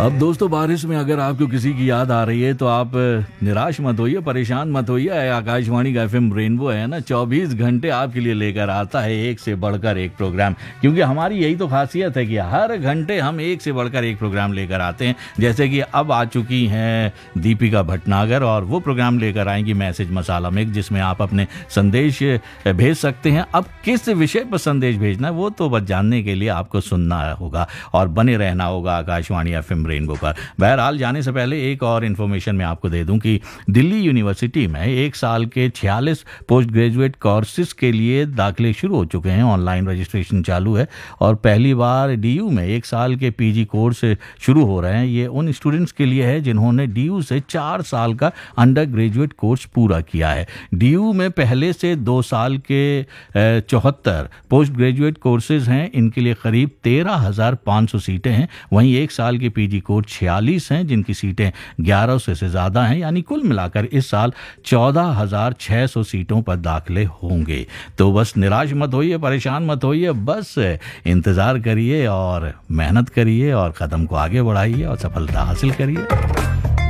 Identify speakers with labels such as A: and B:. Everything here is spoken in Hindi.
A: अब दोस्तों, बारिश में अगर आपको किसी की याद आ रही है तो आप निराश मत होइए, परेशान मत होइए। आकाशवाणी का एफएम रेनबो है ना, 24 घंटे आपके लिए लेकर आता है एक से बढ़कर एक प्रोग्राम। क्योंकि हमारी यही तो खासियत है कि हर घंटे हम एक से बढ़कर एक प्रोग्राम लेकर आते हैं। जैसे कि अब आ चुकी हैं दीपिका भटनागर और वो प्रोग्राम लेकर आएंगी मैसेज मसाला मिक्स, जिसमें आप अपने संदेश भेज सकते हैं। अब किस विषय पर संदेश भेजना है वो तो बस जानने के लिए आपको सुनना होगा और बने रहना होगा आकाशवाणी एफएम रेनबो पर। बहरहाल, जाने से पहले एक और इन्फॉर्मेशन मैं आपको दे दूं कि दिल्ली यूनिवर्सिटी में एक साल के 46 पोस्ट ग्रेजुएट कोर्सेज के लिए दाखिले शुरू हो चुके हैं। ऑनलाइन रजिस्ट्रेशन चालू है और पहली बार डीयू में एक साल के पीजी कोर्स शुरू हो रहे हैं। ये उन स्टूडेंट्स के लिए है जिन्होंने डीयू से 4 साल का अंडर ग्रेजुएट कोर्स पूरा किया है। डीयू में पहले से 2 साल के 74 पोस्ट ग्रेजुएट कोर्सेज हैं। इनके लिए करीब 13,500 सीटें हैं। वहीं एक साल के पीजी कोर्स 46 हैं जिनकी सीटें 1100 से ज़्यादा हैं। यानी कुल मिलाकर इस साल 14,600 सीटों पर दाखिले होंगे। तो बस निराश मत होइए, परेशान मत होइए, बस इंतज़ार करिए और मेहनत करिए और कदम को आगे बढ़ाइए और सफलता हासिल करिए।